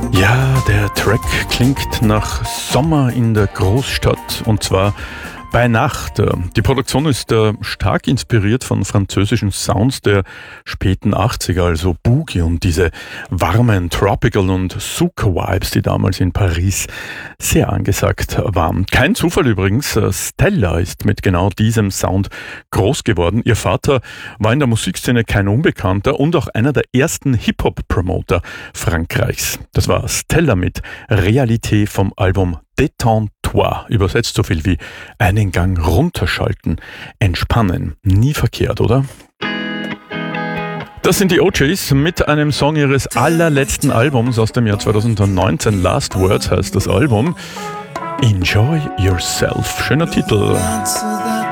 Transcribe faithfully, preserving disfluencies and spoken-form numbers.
Ja, der Track klingt nach Sommer in der Großstadt und zwar bei Nacht. Die Produktion ist äh, stark inspiriert von französischen Sounds der späten achtziger, also Boogie und diese warmen Tropical- und Soca-Vibes, die damals in Paris sehr angesagt waren. Kein Zufall übrigens, äh, Stella ist mit genau diesem Sound groß geworden. Ihr Vater war in der Musikszene kein Unbekannter und auch einer der ersten Hip-Hop-Promoter Frankreichs. Das war Stella mit Realité vom Album Détends-toi, übersetzt so viel wie einen Gang runterschalten, entspannen. Nie verkehrt, oder? Das sind die O Js mit einem Song ihres allerletzten Albums aus dem Jahr zweitausendneunzehn. Last Words heißt das Album. Enjoy Yourself. Schöner Titel.